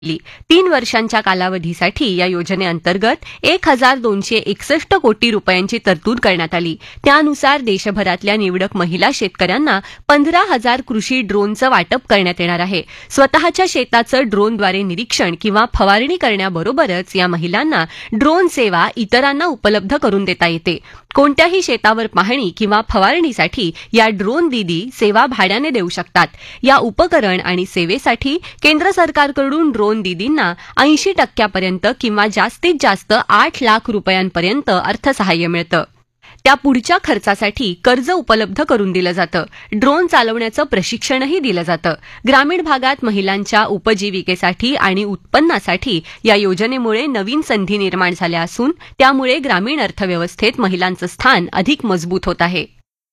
3 वर्षांच्या कालावधीसाठी या योजनेअंतर्गत 1,261 कोटी रुपयांची तरतूद करण्यात आली. त्यानुसार देशभरातल्या निवडक महिला शेतकऱ्यांना 15,000 कृषी ड्रोनचं वाटप करण्यात येणार आहे. स्वतःच्या शेताचं ड्रोनद्वारे निरीक्षण किंवा फवारणी करण्याबरोबरच या महिलांना ड्रोन सेवा इतरांना उपलब्ध करून देता येते. कोणत्याही शेतावर पाहणी किंवा फवारणीसाठी या ड्रोन दीदी सेवा भाड्याने देऊ शकतात. या उपकरण आणि सेवेसाठी केंद्र सरकारकडून ड्रोन दीदींना 80% किंवा जास्तीत जास्त 8 लाख रुपयांपर्यंत अर्थसहाय्य मिळतं. त्या पुढच्या खर्चासाठी कर्ज उपलब्ध करून दिलं जातं. ड्रोन चालवण्याचं प्रशिक्षणही दिलं जातं. ग्रामीण भागात महिलांच्या उपजीविकेसाठी आणि उत्पन्नासाठी या योजनेमुळे नवीन संधी निर्माण झाल्या असून त्यामुळे ग्रामीण अर्थव्यवस्थेत महिलांचं स्थान अधिक मजबूत होत आहे.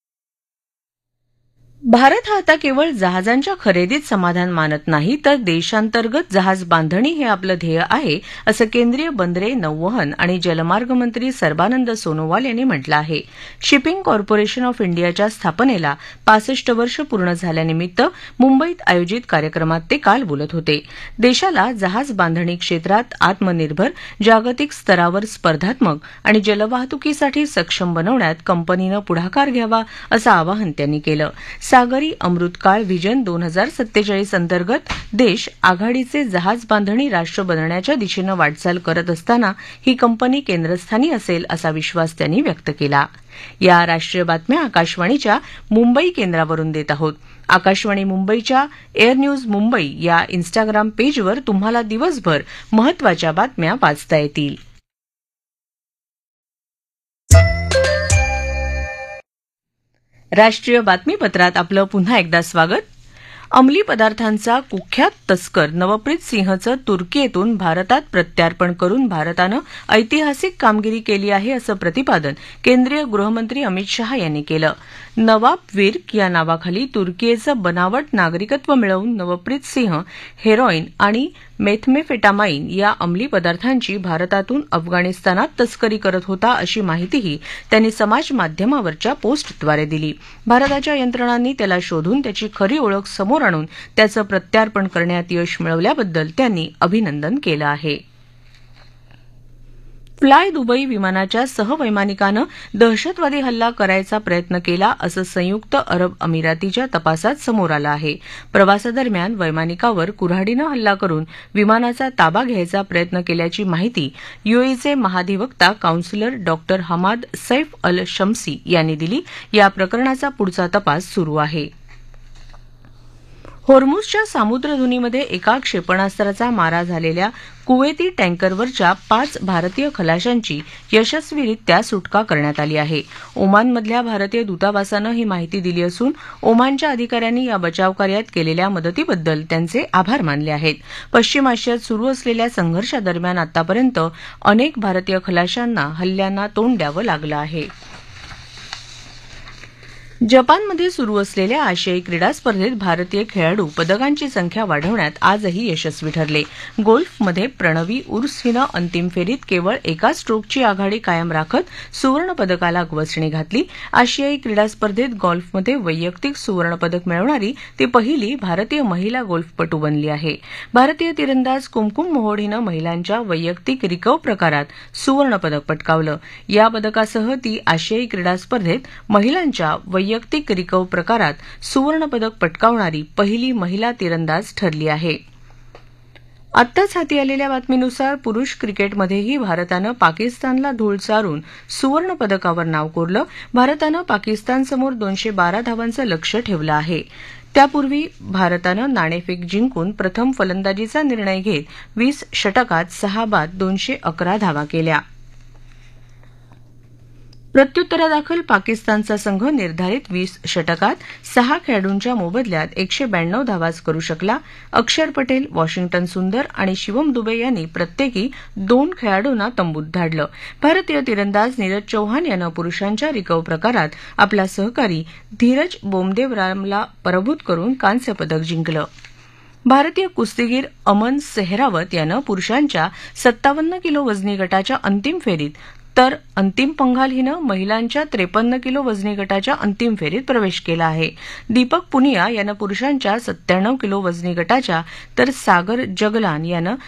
भारत हा आता केवळ जहाजांच्या खरेदीत समाधान मानत नाही, तर देशांतर्गत जहाज बांधणी हे आपलं ध्येय आहे, असं केंद्रीय बंदरे, नौवहन आणि जलमार्ग मंत्री सर्बानंद सोनोवाल यांनी म्हटलं आहे. शिपिंग कॉर्पोरेशन ऑफ इंडियाच्या स्थापनेला 65 वर्ष पूर्ण झाल्यानिमित्त मुंबईत आयोजित कार्यक्रमात ते काल बोलत होते. देशाला जहाज बांधणी क्षेत्रात आत्मनिर्भर, जागतिक स्तरावर स्पर्धात्मक आणि जलवाहतुकीसाठी सक्षम बनवण्यात कंपनीनं पुढाकार घ्यावा, असं आवाहन त्यांनी केलं. सागरी अमृतकाळ व्हिजन 2047 अंतर्गत देश आघाडीचे जहाज बांधणी राष्ट्र बनण्याच्या दिशेनं वाटचाल करत असताना ही कंपनी केंद्रस्थानी असेल असा विश्वास त्यांनी व्यक्त केला. या राष्ट्रीय बातम्या आकाशवाणीच्या मुंबई केंद्रावरून देत आहोत. आकाशवाणी मुंबईच्या एअर न्यूज मुंबई या इन्स्टाग्राम पेजवर तुम्हाला दिवसभर महत्त्वाच्या बातम्या वाचता येतील. राष्ट्रीय बातमीपत्रात आपलं पुन्हा एकदा स्वागत. अंमली पदार्थांचा कुख्यात तस्कर नवप्रीत सिंहचं तुर्कीयेतून भारतात प्रत्यार्पण करून भारतानं ऐतिहासिक कामगिरी केली आहे, असं प्रतिपादन केंद्रीय गृहमंत्री अमित शहा यांनी केलं. नवाब विर्क या नावाखाली तुर्कीयेचं बनावट नागरिकत्व मिळवून नवप्रीत सिंह हेरोईन आणि मेथमेफेटामाईन या अंमली पदार्थांची भारतातून अफगाणिस्तानात तस्करी करत होता, अशी माहितीही त्यांनी समाज माध्यमावरच्या पोस्टद्वारे दिली. भारताच्या यंत्रणांनी त्याला शोधून त्याची खरी ओळख समोर आणून त्याचं प्रत्यार्पण करण्यात यश मिळवल्याबद्दल त्यांनी अभिनंदन केलं आहे. फ्लाय दुबई विमानाच्या सहवैमानिकानं दहशतवादी हल्ला करायचा प्रयत्न केला, असं संयुक्त अरब अमिरातीच्या तपासात समोर आलं आहे. प्रवासादरम्यान वैमानिकावर कुऱ्हाडीनं हल्ला करून विमानाचा ताबा घ्यायचा प्रयत्न केल्याची माहिती यूएईचे महाधिवक्ता काउन्सिलर डॉक्टर हमाद सैफ अल शम्सी यांनी दिली. या प्रकरणाचा पुढचा तपास सुरू आहे. होर्मुझच्या सामुद्रधुनीमध्ये एका क्षेपणास्त्राचा मारा झालेल्या कुवेती टँकरवरच्या 5 भारतीय खलाशांची यशस्वीरित्या सुटका करण्यात आली आहे. ओमानमधल्या भारतीय दूतावासानं ही माहिती दिली असून ओमानच्या अधिकाऱ्यांनी या बचावकार्यात केलेल्या मदतीबद्दल त्यांचे आभार मानले आहेत. पश्चिम आशियात सुरू असलेल्या संघर्षादरम्यान आतापर्यंत अनेक भारतीय खलाशांना हल्ल्यांना तोंड द्यावं लागलं आहे. जपानमध्ये सुरू असलेल्या आशियाई क्रीडा स्पर्धेत भारतीय खेळाडू पदकांची संख्या वाढवण्यात आजही यशस्वी ठरले. गोल्फमध्ये प्रणवी उर्सनं अंतिम फेरीत केवळ एका स्ट्रोकची आघाडी कायम राखत सुवर्णपदकाला गवसणी घातली. आशियाई क्रीडा स्पर्धेत गोल्फमध्ये वैयक्तिक सुवर्णपदक मिळवणारी ती पहिली भारतीय महिला गोल्फपटू बनली आहे. भारतीय तिरंदाज कुमकुम मोहोड हिनं महिलांच्या वैयक्तिक रिकर्व प्रकारात सुवर्णपदक पटकावलं. या पदकासह ती आशियाई क्रीडा स्पर्धेत महिलांच्या वैयक्तिक रिकर्व प्रकारात सुवर्णपदक पटकावणारी पहिली महिला तिरंदाज ठरली आहे. आत्ताच हाती आलेल्या बातमीनुसार पुरुष क्रिकेटमध्येही भारतानं पाकिस्तानला धूळ चारून सुवर्णपदकावर नाव कोरलं. भारतानं पाकिस्तानसमोर 212 धावांचं लक्ष्य ठेवलं आहे. त्यापूर्वी भारतानं नाणेफेक जिंकून प्रथम फलंदाजीचा निर्णय घेत 20 षटकात 6 बाद 211 धावा केल्या. प्रत्युत्तरादाखल पाकिस्तानचा संघ निर्धारित 20 षटकात 6 खेळाडूंच्या मोबदल्यात 192 धावाच करू शकला. अक्षर पटेल, वॉशिंग्टन सुंदर आणि शिवम दुबे यांनी प्रत्येकी 2 खेळाडूंना तंबूत धाडलं. भारतीय तिरंदाज नीरज चौहान यानं पुरुषांच्या रिकर्व प्रकारात आपला सहकारी धीरज बोमदेवरामला पराभूत करून कांस्य पदक जिंकलं. भारतीय कुस्तीगीर अमन सेहरावत यानं पुरुषांच्या 57 किलो वजनी गटाच्या अंतिम फेरीत तर अंतिम पंघाल हिनं महिलांच्या 53 किलो वजनी गटाच्या अंतिम फेरीत प्रवेश केला आहे. दीपक पुनिया यानं पुरुषांच्या 97 किलो वजनी गटाच्या तर सागर जगलान यानं